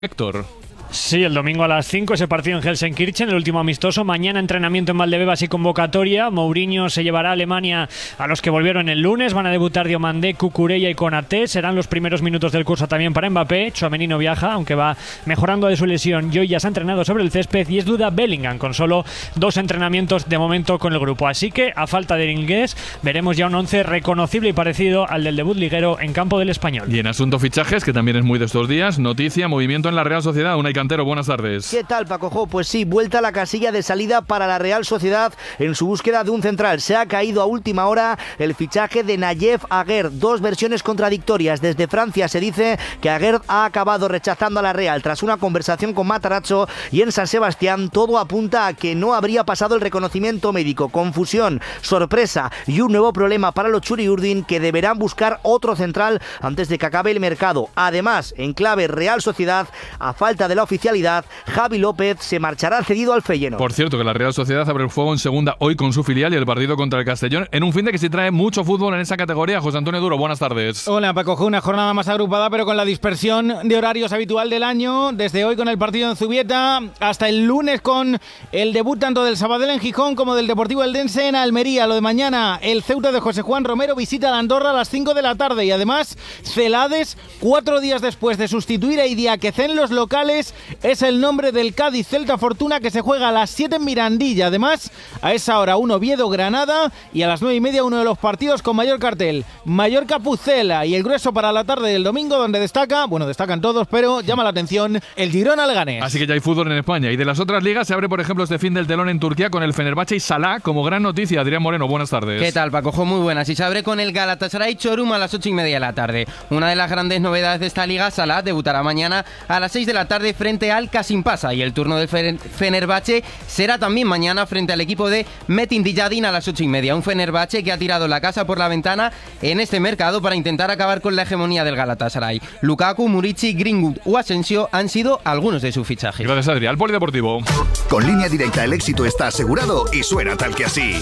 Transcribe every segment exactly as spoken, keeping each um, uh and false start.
Héctor. Sí, el domingo a las cinco ese partido en Helsenkirchen, el último amistoso. Mañana entrenamiento en Valdebebas y convocatoria. Mourinho se llevará a Alemania a los que volvieron el lunes. Van a debutar Diomandé, Cucurella y Konaté. Serán los primeros minutos del curso también para Mbappé. Tchouaméni no viaja, aunque va mejorando de su lesión. Y hoy ya se ha entrenado sobre el césped y es duda Bellingham, con solo dos entrenamientos de momento con el grupo. Así que, a falta del inglés, veremos ya un once reconocible y parecido al del debut liguero en campo del Español. Y en asunto fichajes, que también es muy de estos días, noticia, movimiento en la Real Sociedad. Unai Cantero, buenas tardes. ¿Qué tal, Paco Jo? Pues sí, vuelta a la casilla de salida para la Real Sociedad en su búsqueda de un central. Se ha caído a última hora el fichaje de Nayef Aguerd. Dos versiones contradictorias. Desde Francia se dice que Aguerd ha acabado rechazando a la Real tras una conversación con Matarazzo, y en San Sebastián todo apunta a que no habría pasado el reconocimiento médico. Confusión, sorpresa y un nuevo problema para los Txuri-Urdin, que deberán buscar otro central antes de que acabe el mercado. Además, en clave Real Sociedad, a falta de la oficialidad, Javi López se marchará cedido al Feyenoord. Por cierto, que la Real Sociedad abre el fuego en segunda hoy con su filial y el partido contra el Castellón, en un fin de que sí trae mucho fútbol en esa categoría. José Antonio Duro, buenas tardes. Hola, Paco, una jornada más agrupada, pero con la dispersión de horarios habitual del año. Desde hoy con el partido en Zubieta hasta el lunes con el debut tanto del Sabadell en Gijón como del Deportivo Eldense en Almería. Lo de mañana, el Ceuta de José Juan Romero visita a la Andorra a las cinco de la tarde, y además Celades, cuatro días después de sustituir a Idiáquez en los locales, es el nombre del Cádiz Celta Fortuna, que se juega a las siete en Mirandilla. Además, a esa hora un Oviedo Granada, y a las nueve y media uno de los partidos con mayor cartel, Mallorca Pucela, y el grueso para la tarde del domingo, donde destaca, bueno, destacan todos, pero llama la atención el Girona Leganés. Así que ya hay fútbol en España. Y de las otras ligas se abre, por ejemplo, este fin del telón en Turquía con el Fenerbahce y Salah como gran noticia. Adrián Moreno, buenas tardes. ¿Qué tal, Paco? Muy buenas. Y se abre con el Galatasaray Çorum a las ocho y media de la tarde. Una de las grandes novedades de esta liga, Salah debutará mañana a las seis de la tarde frente al Kasimpasa, y el turno del Fenerbahce será también mañana frente al equipo de Metin Diyadin a las ocho y media. Un Fenerbahce que ha tirado la casa por la ventana en este mercado para intentar acabar con la hegemonía del Galatasaray. Lukaku, Murici, Greenwood o Asensio han sido algunos de sus fichajes. Gracias, Adrián. Al Polideportivo. Con Línea Directa el éxito está asegurado y suena tal que así.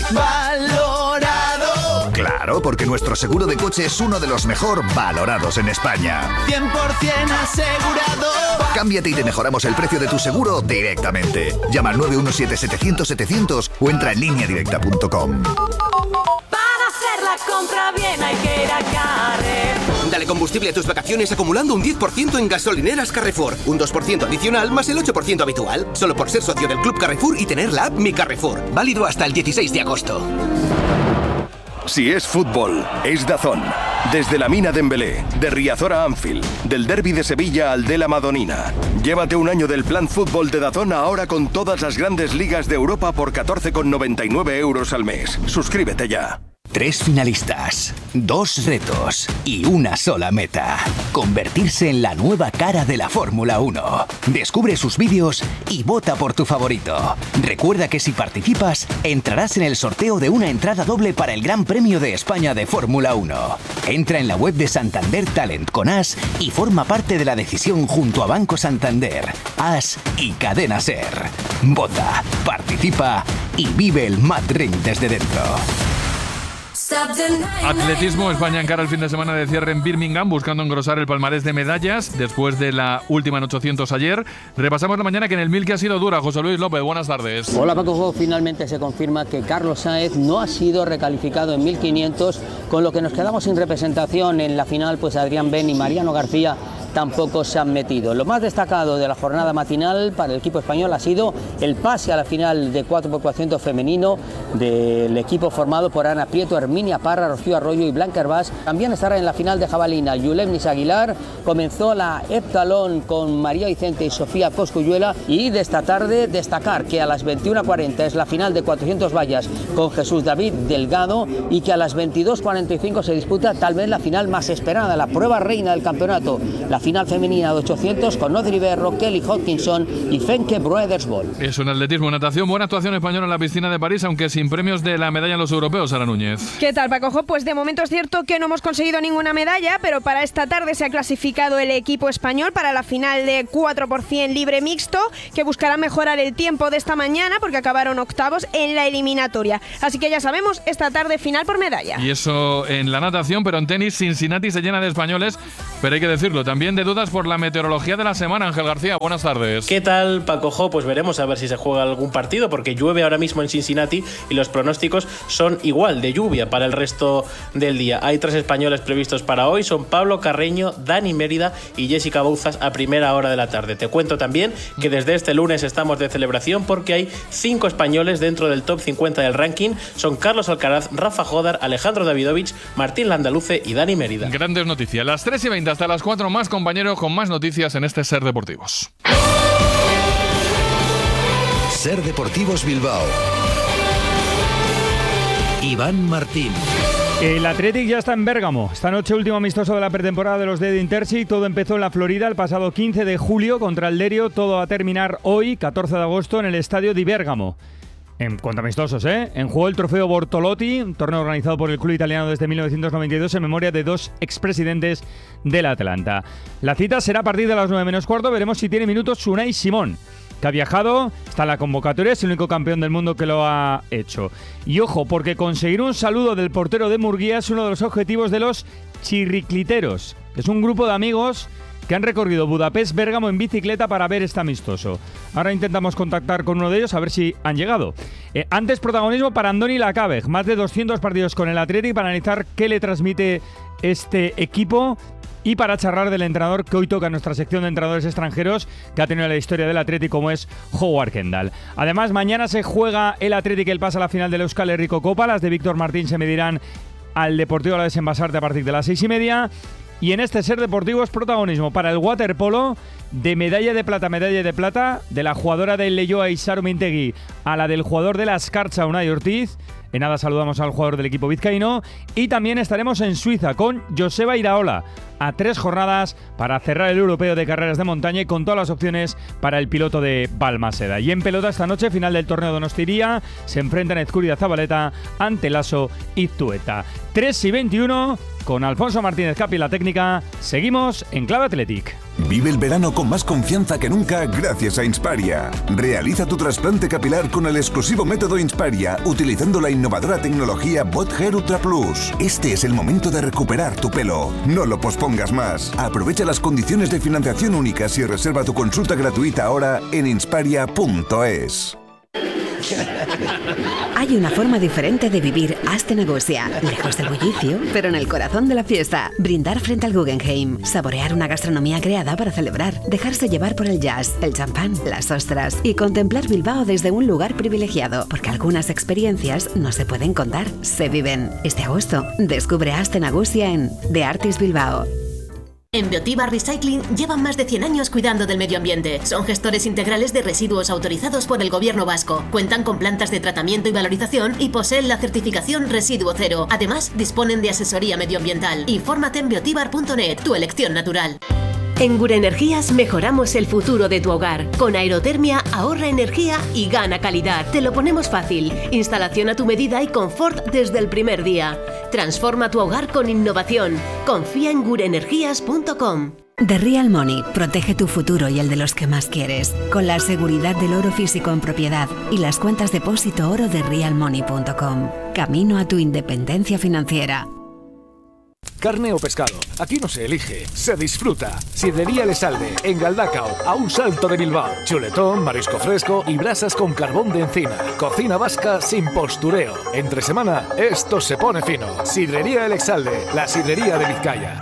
¡Valorado! Claro, porque nuestro seguro de coche es uno de los mejor valorados en España. cien por ciento asegurado. Cámbiate y te mejoramos el precio de tu seguro directamente. Llama al nueve uno siete, setecientos, setecientos o entra en línea directa punto com. Para hacer la compra bien hay que ir a Carrefour. Dale combustible a tus vacaciones acumulando un diez por ciento en gasolineras Carrefour. Un dos por ciento adicional más el ocho por ciento habitual. Solo por ser socio del Club Carrefour y tener la app Mi Carrefour. Válido hasta el dieciséis de agosto. Si es fútbol, es DAZN. Desde la Mina Dembélé, de Riazor a Anfield, del Derbi de Sevilla al de la Madonina. Llévate un año del plan fútbol de DAZN ahora con todas las grandes ligas de Europa por catorce con noventa y nueve euros al mes. Suscríbete ya. Tres finalistas, dos retos y una sola meta: convertirse en la nueva cara de la Fórmula uno. Descubre sus vídeos y vota por tu favorito. Recuerda que si participas, entrarás en el sorteo de una entrada doble para el Gran Premio de España de Fórmula uno. Entra en la web de Santander Talent con As y forma parte de la decisión junto a Banco Santander, As y Cadena Ser. Vota, participa y vive el Mad Ring desde dentro. Atletismo. España encara el fin de semana de cierre en Birmingham buscando engrosar el palmarés de medallas después de la última en ochocientos ayer. Repasamos la mañana, que en el mil que ha sido dura. José Luis López, buenas tardes. Hola, Paco. Finalmente se confirma que Carlos Sáenz no ha sido recalificado en mil quinientos, con lo que nos quedamos sin representación en la final, pues Adrián Ben y Mariano García tampoco se han metido. Lo más destacado de la jornada matinal para el equipo español ha sido el pase a la final de cuatro por cuatrocientos femenino del equipo formado por Ana Prieto, Herminia Parra, Rocío Arroyo y Blanca Herbás. También estará en la final de jabalina Yulemnis Aguilar. Comenzó la heptalón con María Vicente y Sofía Cosculluela, y de esta tarde destacar que a las veintiuna cuarenta es la final de cuatrocientos vallas con Jesús David Delgado, y que a las veintidós cuarenta y cinco se disputa tal vez la final más esperada, la prueba reina del campeonato, la final femenina de ochocientos con Nodri Berro, Kelly Hodkinson y Fenke Broedersbol. Eso en atletismo. Natación, buena actuación española en la piscina de París, aunque sin premios de la medalla en los europeos. Sara Núñez. ¿Qué tal, Paco? Pues de momento es cierto que no hemos conseguido ninguna medalla, pero para esta tarde se ha clasificado el equipo español para la final de cuatro por ciento libre mixto, que buscará mejorar el tiempo de esta mañana porque acabaron octavos en la eliminatoria. Así que ya sabemos, esta tarde final por medalla. Y eso en la natación, pero en tenis Cincinnati se llena de españoles, pero hay que decirlo también también de dudas por la meteorología de la semana. Ángel García, buenas tardes. ¿Qué tal, Paco Jo? Pues veremos a ver si se juega algún partido, porque llueve ahora mismo en Cincinnati y los pronósticos son igual, de lluvia para el resto del día. Hay tres españoles previstos para hoy, son Pablo Carreño, Dani Mérida y Jessica Bouzas a primera hora de la tarde. Te cuento también que desde este lunes estamos de celebración porque hay cinco españoles dentro del top cincuenta del ranking. Son Carlos Alcaraz, Rafa Jodar, Alejandro Davidovich, Martín Landaluce y Dani Mérida. Grandes noticias. Las tres y veinte hasta las cuatro, más compañeros con más noticias en este Ser Deportivos. Ser Deportivos Bilbao. Iván Martín. El Athletic ya está en Bérgamo. Esta noche último amistoso de la pretemporada de los de Intersi. Todo empezó en la Florida el pasado quince de julio contra el Derio. Todo va a terminar hoy, catorce de agosto, en el estadio di Bérgamo. En cuanto a amistosos, ¿eh? En juego el trofeo Bortolotti, un torneo organizado por el club italiano desde mil novecientos noventa y dos en memoria de dos expresidentes del Atlanta. La cita será a partir de las nueve menos cuarto. Veremos si tiene minutos Unai Simón, que ha viajado, está en la convocatoria, es el único campeón del mundo que lo ha hecho. Y ojo, porque conseguir un saludo del portero de Murguía es uno de los objetivos de los chirricliteros, que es un grupo de amigos que han recorrido Budapest-Bérgamo en bicicleta para ver este amistoso. Ahora intentamos contactar con uno de ellos a ver si han llegado. Eh, antes protagonismo para Andoni Lacabeg, más de doscientos partidos con el Athletic para analizar qué le transmite este equipo y para charlar del entrenador que hoy toca nuestra sección de entrenadores extranjeros que ha tenido la historia del Athletic, como es Howard Kendall. Además, mañana se juega el Athletic, el pasa a la final del Euskal Herriko Copa. Las de Víctor Martín se medirán al Deportivo Alavés en Basarte a partir de las seis y media. Y en este Ser Deportivo es protagonismo para el waterpolo de medalla de plata, medalla de plata de la jugadora del Leioa Isaru Mintegui a la del jugador de la Escarcha Unai Ortiz. En nada saludamos al jugador del equipo vizcaíno. Y también estaremos en Suiza con Joseba Iraola a tres jornadas para cerrar el europeo de carreras de montaña y con todas las opciones para el piloto de Balmaseda. Y en pelota esta noche, final del torneo Donostiría, se enfrentan Ezcuria Zabaleta ante Lasso y Zueta. tres y veintiuno, con Alfonso Martínez Capi la técnica, seguimos en Clave Athletic. Vive el verano con más confianza que nunca gracias a Insparia. Realiza tu trasplante capilar con el exclusivo método Insparia, utilizando la innovadora tecnología Bot Hair Ultra Plus. Este es el momento de recuperar tu pelo. No lo pospongas más. Aprovecha las condiciones de financiación únicas y reserva tu consulta gratuita ahora en insparia punto es. Hay una forma diferente de vivir Astenagusia, lejos del bullicio, pero en el corazón de la fiesta. Brindar frente al Guggenheim, saborear una gastronomía creada para celebrar, dejarse llevar por el jazz, el champán, las ostras y contemplar Bilbao desde un lugar privilegiado, porque algunas experiencias no se pueden contar, se viven. Este agosto, descubre Astenagusia en The Artist Bilbao. En Biotiva Recycling llevan más de cien años cuidando del medio ambiente. Son gestores integrales de residuos autorizados por el Gobierno vasco. Cuentan con plantas de tratamiento y valorización y poseen la certificación Residuo Cero. Además, disponen de asesoría medioambiental. Infórmate en biotivar punto net, tu elección natural. En Gure Energías mejoramos el futuro de tu hogar. Con aerotermia ahorra energía y gana calidad. Te lo ponemos fácil. Instalación a tu medida y confort desde el primer día. Transforma tu hogar con innovación. Confía en gure energías punto com. The Real Money protege tu futuro y el de los que más quieres, con la seguridad del oro físico en propiedad y las cuentas depósito oro de real money punto com. Camino a tu independencia financiera. Carne o pescado, aquí no se elige, se disfruta. Sidrería El Esalde, en Galdacao, a un salto de Bilbao. Chuletón, marisco fresco y brasas con carbón de encina. Cocina vasca sin postureo. Entre semana, esto se pone fino. Sidrería El Esalde, la sidrería de Vizcaya.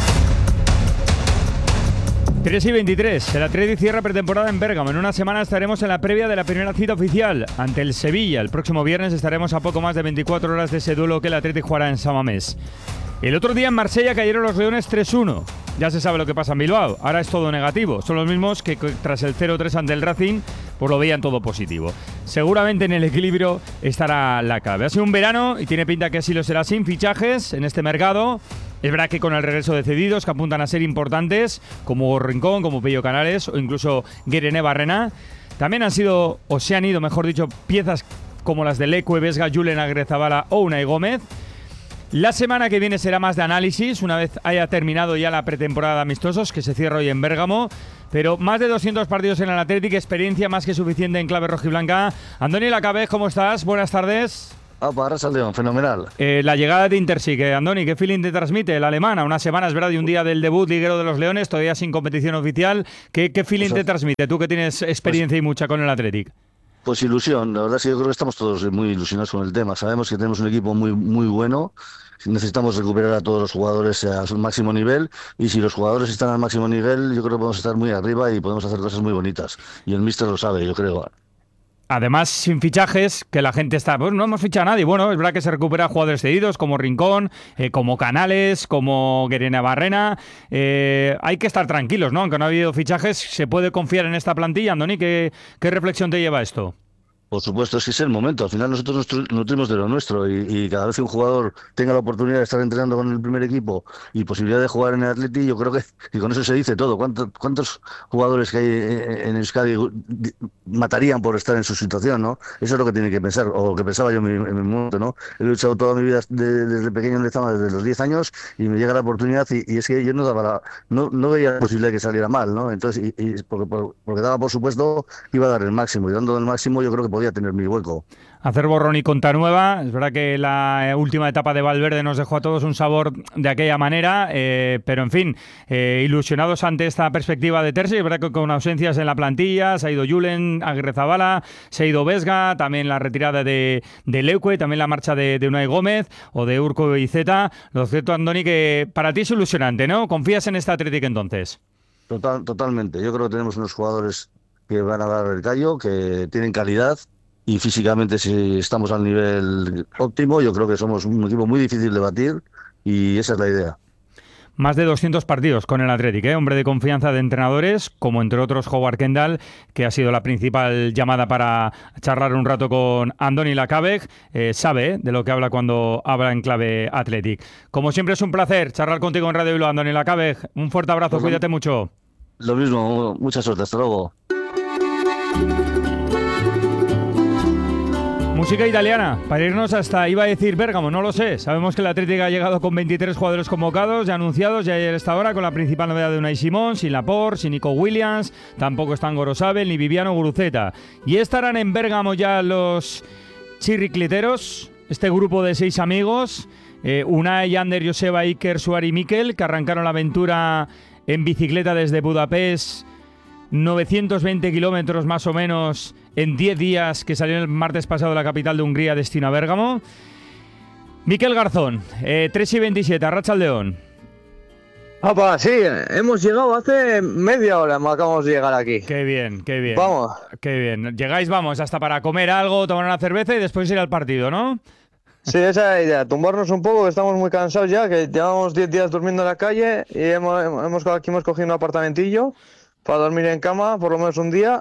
tres y veintitrés, el Athletic cierra pretemporada en Bérgamo. En una semana estaremos en la previa de la primera cita oficial ante el Sevilla. El próximo viernes estaremos a poco más de veinticuatro horas de ese duelo que el Athletic jugará en San Mamés. El otro día en Marsella cayeron los Leones tres uno. Ya se sabe lo que pasa en Bilbao. Ahora es todo negativo. Son los mismos que tras el cero tres ante el Racing, pues lo veían todo positivo. Seguramente en el equilibrio estará la clave. Ha sido un verano y tiene pinta que así lo será, sin fichajes en este mercado. Es verdad que con el regreso de cedidos que apuntan a ser importantes, como Rincón, como Pello Canales o incluso Guerene Barrena, también han sido, o se han ido, mejor dicho, piezas como las de Leque, Vesga, Julen Agrezabala o Unai Gómez. La semana que viene será más de análisis, una vez haya terminado ya la pretemporada de amistosos, que se cierra hoy en Bérgamo. Pero más de doscientos partidos en el Athletic, experiencia más que suficiente en clave rojiblanca. Andoni Lacabeg, ¿cómo estás? Buenas tardes. Ah, para Arrasaldón, fenomenal. Eh, la llegada de Intersig, eh, Andoni, ¿qué feeling te transmite el alemán? A unas semanas, ¿verdad?, de un día del debut liguero de los Leones, todavía sin competición oficial. ¿Qué, qué feeling Pues, te transmite, tú que tienes experiencia pues, y mucha con el Athletic? Pues ilusión, la verdad es que yo creo que estamos todos muy ilusionados con el tema. Sabemos que tenemos un equipo muy, muy bueno. Necesitamos recuperar a todos los jugadores a su máximo nivel, y si los jugadores están al máximo nivel, yo creo que podemos estar muy arriba y podemos hacer cosas muy bonitas. Y el míster lo sabe, yo creo. Además, sin fichajes, que la gente está... Pues no hemos fichado a nadie. Bueno, es verdad que se recupera jugadores cedidos como Rincón, eh, como Canales, como Guerena Barrena. Eh, hay que estar tranquilos, ¿no? Aunque no ha habido fichajes, ¿se puede confiar en esta plantilla, Andoni? ¿Qué, qué reflexión te lleva esto? Por supuesto, es que es el momento. Al final nosotros nos nutrimos de lo nuestro, y, y cada vez que un jugador tenga la oportunidad de estar entrenando con el primer equipo y posibilidad de jugar en el Atleti, yo creo que, y con eso se dice todo. ¿Cuántos, cuántos jugadores que hay en Euskadi matarían por estar en su situación, ¿no? Eso es lo que tiene que pensar, o lo que pensaba yo en mi, en mi momento, ¿no? He luchado toda mi vida de, desde pequeño en Lezama, desde los diez años, y me llega la oportunidad, y, y es que yo no daba la, no, no veía la posibilidad de que saliera mal, ¿no? Entonces, y, y porque, por, porque daba por supuesto que iba a dar el máximo, y dando el máximo yo creo que podía tener mi hueco. Hacer borrón y cuenta nueva. Es verdad que la última etapa de Valverde nos dejó a todos un sabor de aquella manera, eh, pero en fin, eh, ilusionados ante esta perspectiva de Terzi. Es verdad que con ausencias en la plantilla, se ha ido Julen, Aguirrezabala, se ha ido Vesga, también la retirada de, de Leuque, también la marcha de, de Unai Gómez o de Urco y Zeta. Lo cierto, Andoni, que para ti es ilusionante, ¿no? ¿Confías en esta Atlético entonces? Total, totalmente. Yo creo que tenemos unos jugadores que van a dar el callo, que tienen calidad, y físicamente, si estamos al nivel óptimo, yo creo que somos un equipo muy difícil de batir, y esa es la idea. Más de doscientos partidos con el Athletic, ¿eh? Hombre de confianza de entrenadores, como entre otros Howard Kendall, que ha sido la principal llamada para charlar un rato con Andoni Lakabeg. Eh, sabe ¿eh? de lo que habla cuando habla en clave Athletic. Como siempre, es un placer charlar contigo en Radio Bilbao, Andoni Lakabeg. Un fuerte abrazo, pues cuídate mucho. Lo mismo, mucha suerte, hasta luego. Música italiana, para irnos hasta, iba a decir Bérgamo, no lo sé. Sabemos que el Atlético ha llegado con veintitrés jugadores convocados, ya anunciados, ya ayer esta hora, con la principal novedad de Unai Simón, sin Laporte, sin Nico Williams, tampoco están Gorosabel ni Viviano Guruceta. Y estarán en Bérgamo ya los chirricliteros, este grupo de seis amigos, eh, Unai, Ander, Joseba, Iker, Suari y Mikel, que arrancaron la aventura en bicicleta desde Budapest, novecientos veinte kilómetros más o menos en diez días, que salió el martes pasado de la capital de Hungría, destino a Bérgamo. Mikel Garzón, eh, tres y veintisiete, Arratsaldeon. Papá, sí, hemos llegado hace media hora, acabamos de llegar aquí. Qué bien, qué bien. Vamos. Qué bien. Llegáis, vamos, hasta para comer algo, tomar una cerveza y después ir al partido, ¿no? Sí, esa es la idea, tumbarnos un poco, que estamos muy cansados ya, que llevamos diez días durmiendo en la calle, y hemos, hemos, aquí hemos cogido un apartamentillo para dormir en cama, por lo menos un día,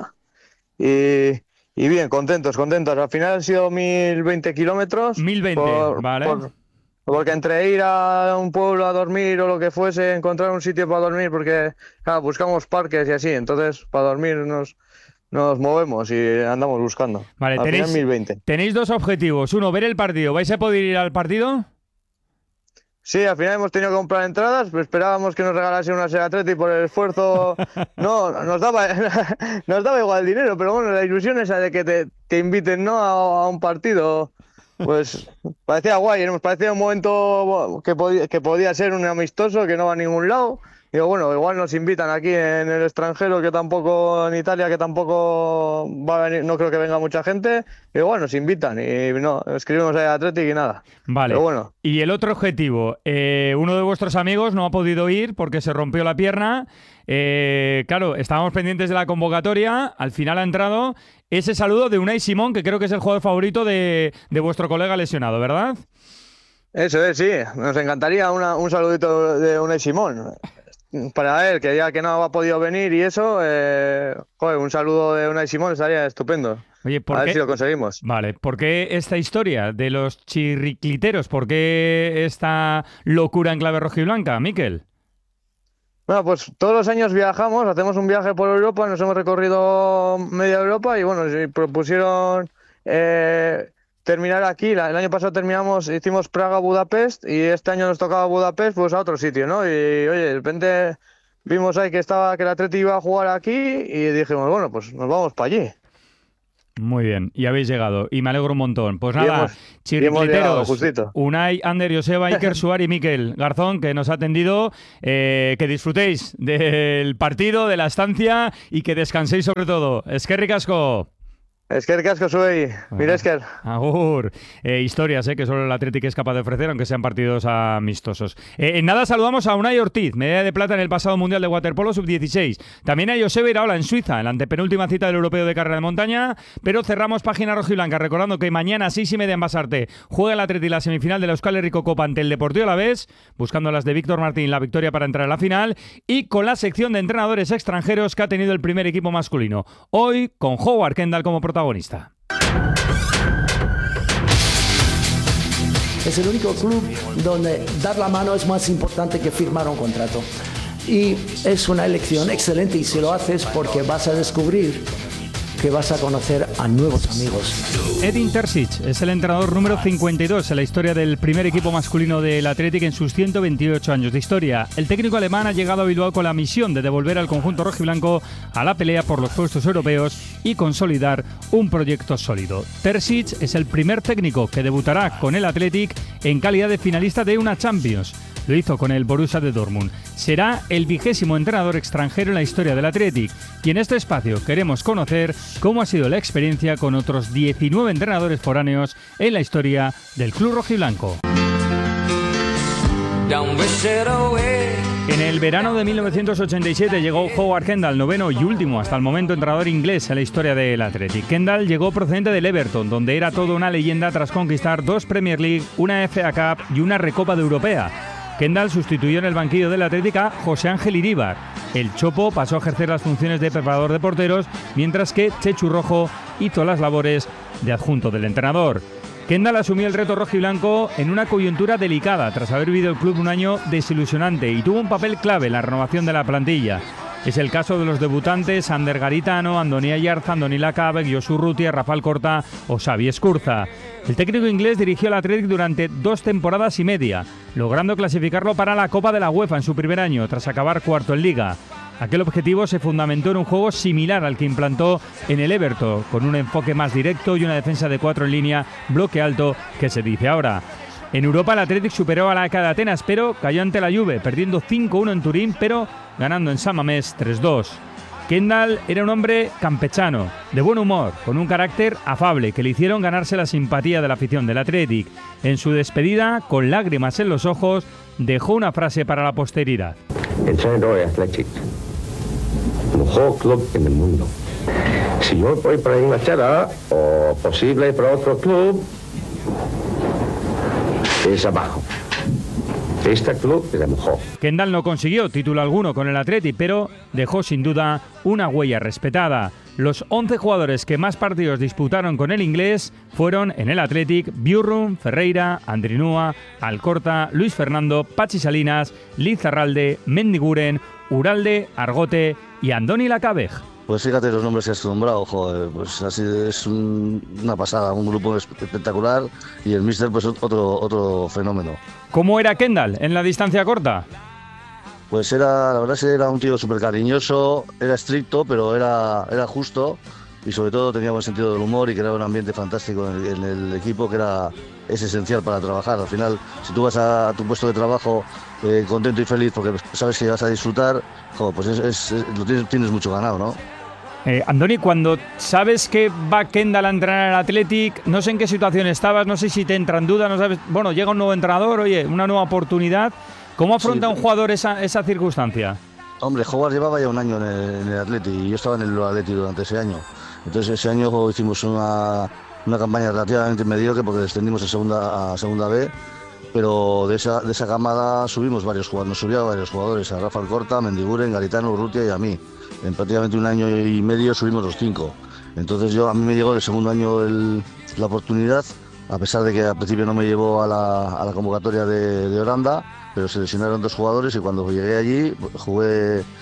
y, y bien, contentos, contentos. Al final han sido mil veinte kilómetros. mil veinte, por, vale. Por, porque entre ir a un pueblo a dormir o lo que fuese, encontrar un sitio para dormir, porque claro, buscamos parques y así, entonces para dormir nos, nos movemos y andamos buscando. Vale, al tenéis, final mil veinte. Tenéis dos objetivos. Uno, ver el partido. ¿Vais a poder ir al partido? Sí, al final hemos tenido que comprar entradas, pero esperábamos que nos regalase una Sega Athletic por el esfuerzo. No, nos daba nos daba igual el dinero, pero bueno, la ilusión esa de que te, te inviten, ¿no?, a, a un partido, pues parecía guay, nos parecía un momento que podía, que podía ser un amistoso, que no va a ningún lado. Digo, bueno, igual nos invitan aquí en el extranjero, que tampoco, en Italia, que tampoco va a venir, no creo que venga mucha gente. Digo, bueno, nos invitan y no, escribimos ahí a Athletic y nada. Vale. Pero bueno. Y el otro objetivo, eh, uno de vuestros amigos no ha podido ir porque se rompió la pierna. Eh, claro, estábamos pendientes de la convocatoria, al final ha entrado ese saludo de Unai Simón, que creo que es el jugador favorito de, de vuestro colega lesionado, ¿verdad? Eso es, sí, nos encantaría una, un saludito de Unai Simón para él, que ya que no ha podido venir y eso, eh, joder, un saludo de Unai Simón estaría estupendo. Oye, ¿por a qué? ver si lo conseguimos. Vale, ¿por qué esta historia de los chirricliteros? ¿Por qué esta locura en clave rojiblanca, Mikel? Bueno, pues todos los años viajamos, hacemos un viaje por Europa, nos hemos recorrido media Europa y bueno, se propusieron eh, terminar aquí. El año pasado terminamos, hicimos Praga-Budapest y este año nos tocaba Budapest, pues a otro sitio, ¿no? Y oye, de repente vimos ahí que estaba que el Atleti iba a jugar aquí y dijimos, bueno, pues nos vamos para allí. Muy bien, y habéis llegado, y me alegro un montón. Pues nada, hemos, chiricliteros, llegado, Unai, Ander, Joseba, Iker, Suari y Miquel Garzón, que nos ha atendido, eh, que disfrutéis del partido, de la estancia y que descanséis sobre todo. Eskerrik asko. Eskerrik asko zuei, mira Esker. Agur. Eh, historias eh, que solo el Athletic es capaz de ofrecer, aunque sean partidos amistosos. Eh, en nada saludamos a Unai Ortiz, medalla de plata en el pasado Mundial de Waterpolo sub dieciséis. También a Joseba Iraola en Suiza, en la antepenúltima cita del Europeo de Carrera de Montaña. Pero cerramos página rojiblanca, recordando que mañana a seis y media en Basarte juega el Athletic la semifinal de la Euskal Herriko Copa ante el Deportivo Alavés, buscando las de Víctor Martín la victoria para entrar a la final, y con la sección de entrenadores extranjeros que ha tenido el primer equipo masculino. Hoy con Howard Kendall como protagonista. Es el único club donde dar la mano es más importante que firmar un contrato. Y es una elección excelente, y si lo haces porque vas a descubrir que vas a conocer a nuevos amigos. Edin Terzic es el entrenador número cincuenta y dos en la historia del primer equipo masculino del Athletic en sus ciento veintiocho años de historia. El técnico alemán ha llegado a Bilbao con la misión de devolver al conjunto rojiblanco a la pelea por los puestos europeos y consolidar un proyecto sólido. Terzic es el primer técnico que debutará con el Athletic en calidad de finalista de una Champions. Lo hizo con el Borussia de Dortmund. Será el vigésimo entrenador extranjero en la historia del Athletic, y en este espacio queremos conocer cómo ha sido la experiencia con otros diecinueve entrenadores foráneos en la historia del club rojiblanco. En el verano de mil novecientos ochenta y siete llegó Howard Kendall, noveno y último hasta el momento entrenador inglés en la historia del Athletic. Kendall llegó procedente del Everton, donde era toda una leyenda tras conquistar dos Premier League, una F A Cup y una Recopa de Europea. Kendall sustituyó en el banquillo del Athletic a José Ángel Iríbar. El Chopo pasó a ejercer las funciones de preparador de porteros, mientras que Chechu Rojo hizo las labores de adjunto del entrenador. Kendall asumió el reto rojiblanco en una coyuntura delicada tras haber vivido el club un año desilusionante, y tuvo un papel clave en la renovación de la plantilla. Es el caso de los debutantes Ander Garitano, Andoni Ayarza, Andoni Lacabek, Josu Rutia, Rafael Corta o Xavi Escurza. El técnico inglés dirigió al Athletic durante dos temporadas y media, logrando clasificarlo para la Copa de la UEFA en su primer año, tras acabar cuarto en Liga. Aquel objetivo se fundamentó en un juego similar al que implantó en el Everton, con un enfoque más directo y una defensa de cuatro en línea, bloque alto, que se dice ahora. En Europa el Athletic superó a la A E K de Atenas, pero cayó ante la Juve, perdiendo cinco uno en Turín, pero ganando en San Mamés tres dos. Kendall era un hombre campechano, de buen humor, con un carácter afable que le hicieron ganarse la simpatía de la afición del Athletic. En su despedida, con lágrimas en los ojos, dejó una frase para la posteridad. Entrenador de Athletic, el mejor club en el mundo. Si yo voy para Inglaterra o posible para otro club, es abajo. Este club es el mejor. Kendall no consiguió título alguno con el Athletic, pero dejó sin duda una huella respetada. Los once jugadores que más partidos disputaron con el inglés fueron en el Athletic Bjurrum, Ferreira, Andrinúa, Alcorta, Luis Fernando, Pachi Salinas, Lizarralde, Mendiguren, Uralde, Argote y Andoni Lacabej. Pues fíjate los nombres que has nombrado, joder, pues así es un, una pasada, un grupo espectacular, y el míster pues otro, otro fenómeno. ¿Cómo era Kendall en la distancia corta? Pues era, la verdad es que era un tío súper cariñoso, era estricto, pero era, era justo, y sobre todo tenía buen sentido del humor y creaba un ambiente fantástico en el, en el equipo, que era es esencial para trabajar. Al final, si tú vas a, a tu puesto de trabajo eh, contento y feliz porque sabes que vas a disfrutar, joder, pues es, es, es, lo tienes, tienes mucho ganado, ¿no? Eh, Andoni, cuando sabes que va Kendall a entrenar al Athletic, no sé en qué situación estabas, no sé si te entra en duda, no sabes, bueno, llega un nuevo entrenador, oye, una nueva oportunidad. ¿Cómo afronta sí, un jugador esa, esa circunstancia? Hombre, Howard llevaba ya un año en el, en el Athletic y yo estaba en el Athletic durante ese año. Entonces ese año hicimos una, una campaña relativamente mediocre porque descendimos a segunda, a segunda B, pero de esa, de esa camada subimos varios jugadores, nos subían varios jugadores, a Rafael Corta, Mendiguren, Garitano, Urrutia y a mí. En prácticamente un año y medio subimos los cinco. Entonces yo a mí me llegó el segundo año el, la oportunidad, a pesar de que al principio no me llevó a la, a la convocatoria de, de Holanda, pero se lesionaron dos jugadores y cuando llegué allí jugué,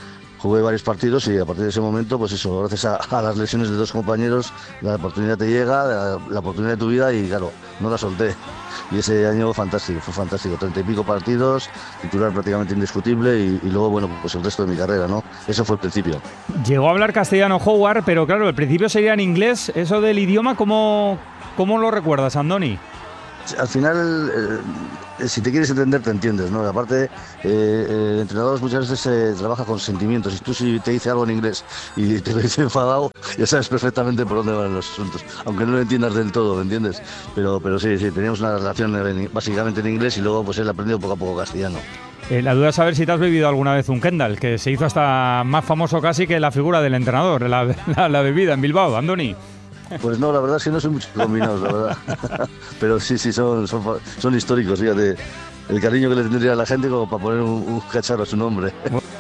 jugué varios partidos y a partir de ese momento, pues eso, gracias a, a las lesiones de dos compañeros, la oportunidad te llega, la, la oportunidad de tu vida y claro, no la solté. Y ese año fantástico, fue fantástico, treinta y pico partidos, titular prácticamente indiscutible y, y luego, bueno, pues el resto de mi carrera, ¿no? Eso fue el principio. Llegó a hablar castellano Howard, pero claro, el principio sería en inglés. Eso del idioma, ¿cómo, cómo lo recuerdas, Andoni? Al final, eh, si te quieres entender, te entiendes, ¿no? Aparte, eh, el entrenador muchas veces eh, trabaja con sentimientos. Y tú si te dice algo en inglés y te lo dice enfadado, ya sabes perfectamente por dónde van los asuntos. Aunque no lo entiendas del todo, ¿me entiendes? Pero, pero sí, sí, teníamos una relación en, básicamente en inglés y luego pues él aprendió poco a poco castellano. Eh, la duda es saber si te has vivido alguna vez un Kendall, que se hizo hasta más famoso casi que la figura del entrenador, la, la, la bebida en Bilbao, Andoni. Pues no, la verdad es que no son muchos combinados, la verdad. Pero sí, sí, son, son, son históricos, fíjate. El cariño que le tendría a la gente como para poner un, un cacharro a su nombre.